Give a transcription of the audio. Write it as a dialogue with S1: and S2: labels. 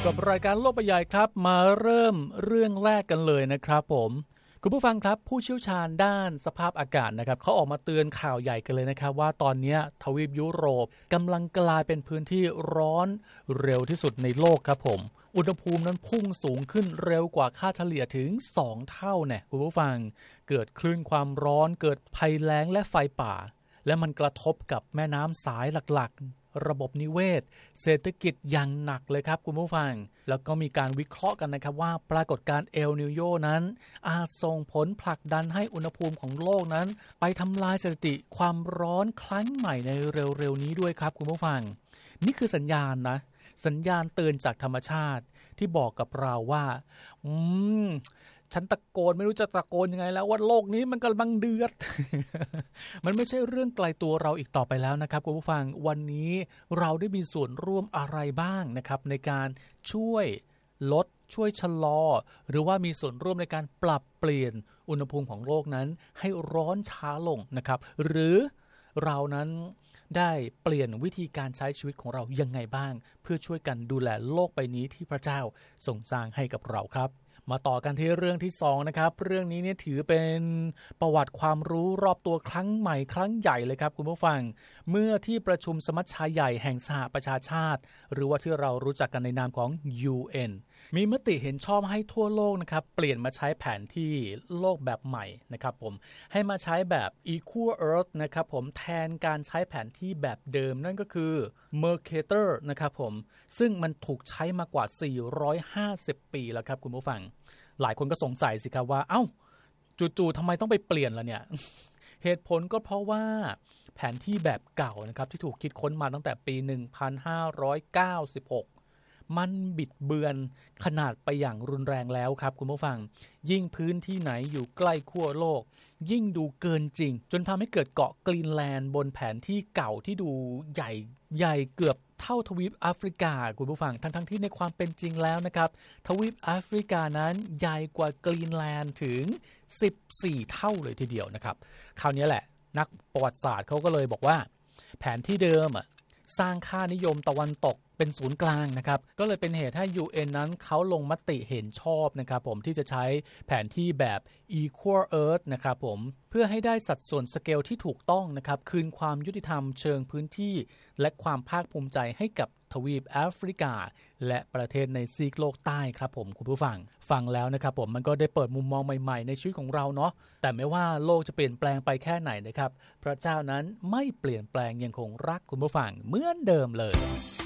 S1: กับรายการโลกใบใหญ่ครับมาเริ่มเรื่องแรกกันเลยนะครับผมคุณผู้ฟังครับผู้เชี่ยวชาญด้านสภาพอากาศนะครับเขาออกมาเตือนข่าวใหญ่กันเลยนะครับว่าตอนนี้ทวีปยุโรปกำลังกลายเป็นพื้นที่ร้อนเร็วที่สุดในโลกครับผมอุณหภูมินั้นพุ่งสูงขึ้นเร็วกว่าค่าเฉลี่ยถึง2เท่าเนี่ยคุณผู้ฟังเกิดคลื่นความร้อนเกิดภัยแล้งและไฟป่าและมันกระทบกับแม่น้ำสายหลักๆระบบนิเวศเศรษฐกิจอย่างหนักเลยครับคุณผู้ฟังแล้วก็มีการวิเคราะห์กันนะครับว่าปรากฏการณ์เอลนิโญนั้นอาจส่งผลผลักดันให้อุณหภูมิของโลกนั้นไปทำลายสถิติความร้อนครั้งใหม่ในเร็วๆนี้ด้วยครับคุณผู้ฟังนี่คือสัญญาณนะสัญญาณเตือนจากธรรมชาติที่บอกกับเราว่าฉันตะโกนไม่รู้จะตะโกนยังไงแล้วว่าโลกนี้มันกำลังเดือด มันไม่ใช่เรื่องไกลตัวเราอีกต่อไปแล้วนะครับคุณผู้ฟังวันนี้เราได้มีส่วนร่วมอะไรบ้างนะครับในการช่วยลดช่วยชะลอหรือว่ามีส่วนร่วมในการปรับเปลี่ยนอุณหภูมิของโลกนั้นให้ร้อนช้าลงนะครับหรือเรานั้นได้เปลี่ยนวิธีการใช้ชีวิตของเรายังไงบ้างเพื่อช่วยกันดูแลโลกใบนี้ที่พระเจ้าทรงสร้างให้กับเราครับมาต่อกันที่เรื่องที่2นะครับเรื่องนี้เนี่ยถือเป็นประวัติความรู้รอบตัวครั้งใหม่ครั้งใหญ่เลยครับคุณผู้ฟังเมื่อที่ประชุมสมัชชาใหญ่แห่งสหประชาชาติหรือว่าที่เรารู้จักกันในนามของ UN มีมติเห็นชอบให้ทั่วโลกนะครับเปลี่ยนมาใช้แผนที่โลกแบบใหม่นะครับผมให้มาใช้แบบ Equal Earth นะครับผมแทนการใช้แผนที่แบบเดิมนั่นก็คือ Mercator นะครับผมซึ่งมันถูกใช้มากว่า450ปีแล้วครับคุณผู้ฟังหลายคนก็สงสัยสิครับว่าเอ้าจู่ๆทำไมต้องไปเปลี่ยนล่ะเนี่ย เหตุผลก็เพราะว่าแผนที่แบบเก่านะครับที่ถูกคิดค้นมาตั้งแต่ปี 1596 มันบิดเบือนขนาดไปอย่างรุนแรงแล้วครับคุณผู้ฟังยิ่งพื้นที่ไหนอยู่ใกล้ขั้วโลกยิ่งดูเกินจริงจนทำให้เกิดเกาะกรีนแลนด์บนแผนที่เก่าที่ดูใหญ่เกือบเท่าทวีปแอฟริกาคุณผู้ฟังทั้งที่ในความเป็นจริงแล้วนะครับทวีปแอฟริกานั้นใหญ่กว่ากรีนแลนด์ถึง14เท่าเลยทีเดียวนะครับคราวนี้แหละนักประวัติศาสตร์เขาก็เลยบอกว่าแผนที่เดิมสร้างค่านิยมตะวันตกเป็นศูนย์กลางนะครับก็เลยเป็นเหตุให้ UN นั้นเขาลงมติเห็นชอบนะครับผมที่จะใช้แผนที่แบบ Equal Earth นะครับผมเพื่อให้ได้สัดส่วนสเกลที่ถูกต้องนะครับคืนความยุติธรรมเชิงพื้นที่และความภาคภูมิใจให้กับทวีปแอฟริกาและประเทศในซีกโลกใต้ครับผมคุณผู้ฟังแล้วนะครับผมมันก็ได้เปิดมุมมองใหม่ๆในชีวิตของเราเนาะแต่ไม่ว่าโลกจะเปลี่ยนแปลงไปแค่ไหนนะครับพระเจ้านั้นไม่เปลี่ยนแปลงยังคงรักคุณผู้ฟังเหมือนเดิมเลย